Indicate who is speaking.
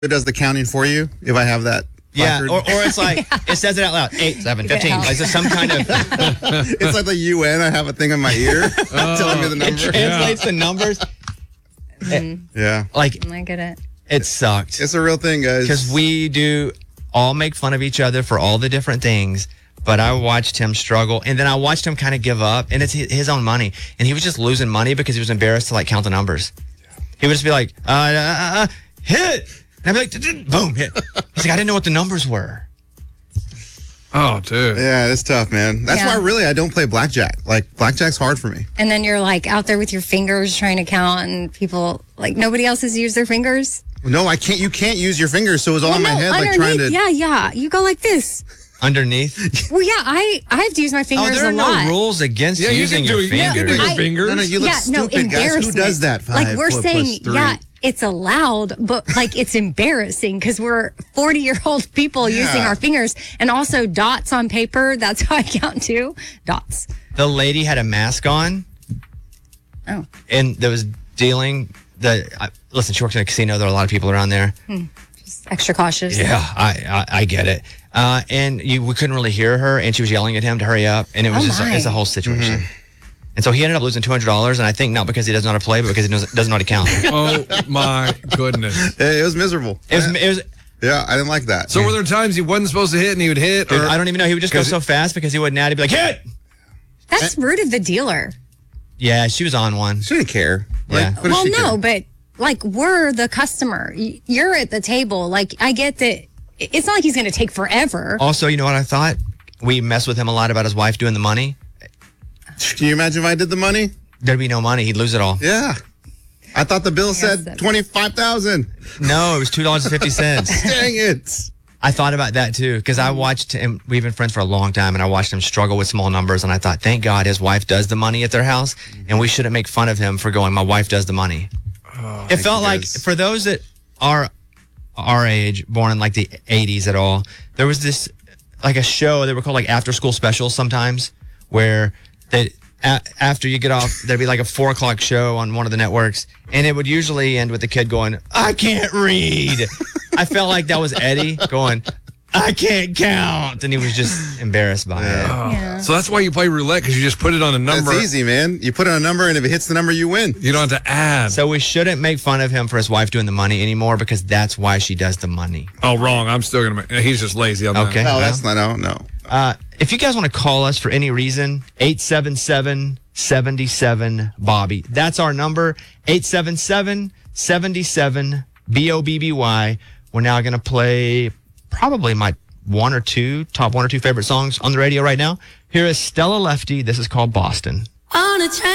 Speaker 1: It does the counting for you if I have that.
Speaker 2: Yeah,
Speaker 1: placard.
Speaker 2: or it's like, it says it out loud. 8, 7, 15. Like there's some kind of...
Speaker 1: It's like the UN. I have a thing in my ear telling me the
Speaker 2: It
Speaker 1: number.
Speaker 2: translates the numbers.
Speaker 1: Yeah.
Speaker 2: Like,
Speaker 3: I get it.
Speaker 2: it sucked.
Speaker 1: It's a real thing, guys.
Speaker 2: Because we do all make fun of each other for all the different things. But I watched him struggle, and then I watched him kind of give up, and it's his own money. And he was just losing money because he was embarrassed to, like, count the numbers. He would just be like, hit! And I'd be like, boom, hit. He's like, I didn't know what the numbers were.
Speaker 4: Oh, dude.
Speaker 1: Yeah, it's tough, man. That's
Speaker 3: Yeah.
Speaker 1: why really I don't play blackjack. Like, blackjack's hard for me.
Speaker 3: And then you're like out there with your fingers trying to count, and people like nobody else has used their fingers.
Speaker 1: No, I can't. You can't use your fingers, so it was all in my head, like trying to.
Speaker 3: Yeah. You go like this.
Speaker 2: Underneath.
Speaker 3: Well, yeah, I have to use my
Speaker 2: Oh,
Speaker 3: fingers
Speaker 2: there are
Speaker 3: a lot.
Speaker 2: no rules against
Speaker 4: Yeah, you
Speaker 2: using
Speaker 4: can
Speaker 2: your
Speaker 4: do it. You can do
Speaker 2: fingers.
Speaker 4: your fingers.
Speaker 1: No, you look
Speaker 3: yeah, no,
Speaker 1: stupid, guys. Who
Speaker 3: embarrassment.
Speaker 1: does that?
Speaker 3: Like we're
Speaker 1: 5
Speaker 3: saying,
Speaker 1: plus 3.
Speaker 3: yeah, it's allowed, but like it's embarrassing because we're 40-year-old people using our fingers, and also dots on paper. That's how I count too. Dots.
Speaker 2: The lady had a mask on.
Speaker 3: Oh.
Speaker 2: And there was dealing listen, she works in a casino. There are a lot of people around there.
Speaker 3: Just extra cautious.
Speaker 2: Yeah, I get it. And we couldn't really hear her, and she was yelling at him to hurry up, and it was it's a whole situation. And so he ended up losing $200, and I think not because he doesn't know how to play, but because he doesn't know how to count.
Speaker 4: Oh, my goodness.
Speaker 1: It was miserable.
Speaker 2: It was
Speaker 1: Yeah, I didn't like that.
Speaker 4: So were there times he wasn't supposed to hit and he would hit?
Speaker 2: dude,
Speaker 4: Or
Speaker 2: I don't even know. He would just go so fast because he wouldn't add. He'd be like, hit!
Speaker 3: That's rude of the dealer.
Speaker 2: Yeah, she was on one.
Speaker 1: She didn't care.
Speaker 2: Yeah.
Speaker 1: What does
Speaker 3: Well,
Speaker 1: she
Speaker 3: no,
Speaker 1: care?
Speaker 3: but like we're the customer. You're at the table. Like I get that. It's not like he's going to take forever.
Speaker 2: Also, you know what I thought? We messed with him a lot about his wife doing the money.
Speaker 1: Can you imagine if I did the money?
Speaker 2: There'd be no money. He'd lose it all.
Speaker 1: Yeah. I thought the bill said
Speaker 3: that-
Speaker 1: $25,000.
Speaker 2: No, it was $2.50.
Speaker 1: Dang it.
Speaker 2: I thought about that too because I watched him. We've been friends for a long time, and I watched him struggle with small numbers. And I thought, thank God his wife does the money at their house, and we shouldn't make fun of him for going, my wife does the money. It felt
Speaker 1: you
Speaker 2: like
Speaker 1: guys.
Speaker 2: for those that are our age, born in like the 80s at all, there was this like a show they were called like after school specials sometimes where they after you get off there'd be like a 4:00 show on one of the networks, and it would usually end with the kid going, I can't read. I felt like that was Eddie going, I can't count, and he was just embarrassed by it.
Speaker 3: Yeah.
Speaker 4: So that's why you play roulette, because you just put it on a number.
Speaker 1: That's easy, man. You put in a number, and if it hits the number, you win.
Speaker 4: You don't have to add.
Speaker 2: So we shouldn't make fun of him for his wife doing the money anymore because that's why she does the money.
Speaker 4: Oh, wrong. I'm still going to make... He's just lazy on that.
Speaker 2: Okay.
Speaker 1: No, that's not, no.
Speaker 2: If you guys want to call us for any reason, 877-77-BOBBY. That's our number, 877-77-BOBBY. We're now going to play probably my top one or two favorite songs on the radio right now. Here is Stella Lefty. This is called Boston.
Speaker 5: On a train.